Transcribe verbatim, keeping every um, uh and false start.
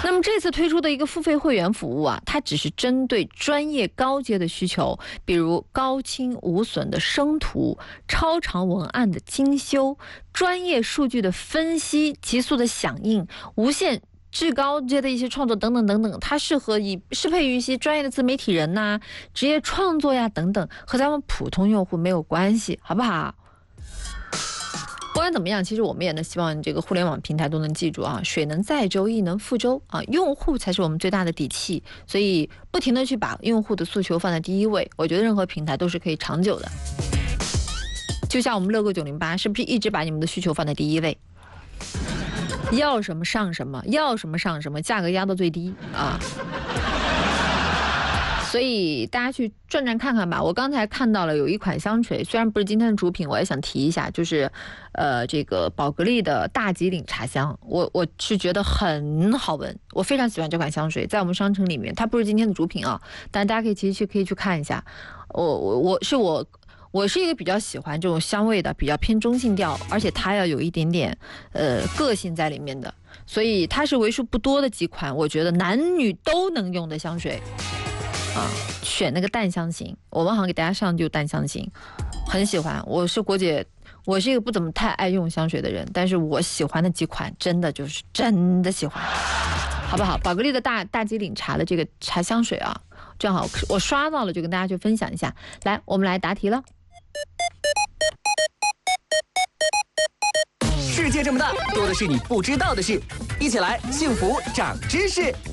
那么这次推出的一个付费会员服务啊，它只是针对专业高阶的需求，比如高清无损的生图、超长文案的精修、专业数据的分析、急速的响应、无限至高阶的一些创作等等等等，它适合以适配于一些专业的自媒体人呐、啊、职业创作呀等等，和咱们普通用户没有关系，好不好？不管怎么样，其实我们也能希望这个互联网平台都能记住啊，水能载舟，亦能覆舟啊，用户才是我们最大的底气，所以不停的去把用户的诉求放在第一位，我觉得任何平台都是可以长久的。就像我们乐购九零八，是不是一直把你们的需求放在第一位？要什么上什么，要什么上什么，价格压到最低啊！所以大家去转转看看吧。我刚才看到了有一款香水，虽然不是今天的主品，我也想提一下，就是呃这个宝格丽的大吉岭茶香，我我是觉得很好闻，我非常喜欢这款香水，在我们商城里面，它不是今天的主品啊，但大家可以其实去可以去看一下。我我我是我。我是一个比较喜欢这种香味的，比较偏中性调，而且它要有一点点呃个性在里面的，所以它是为数不多的几款我觉得男女都能用的香水啊。选那个淡香型，我们好像给大家上就淡香型，很喜欢。我是国姐，我是一个不怎么太爱用香水的人，但是我喜欢的几款真的就是真的喜欢，好不好？宝格丽的大大吉岭茶的这个茶香水啊，正好我刷到了，就跟大家去分享一下。来，我们来答题了。 世界这么大，多的是你不知道的事，一起来幸福长知识。